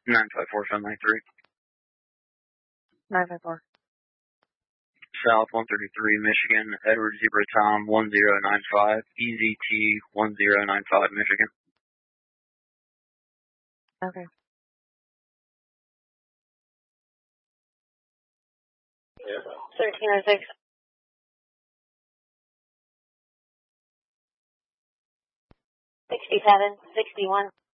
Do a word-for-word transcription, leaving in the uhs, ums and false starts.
nine five four seven nine three. nine five four. South one thirty-three, Michigan, Edward Zebra Tom one zero nine five, E Z T one zero nine five, Michigan. Okay. thirteen oh six. sixty-seven, sixty-one.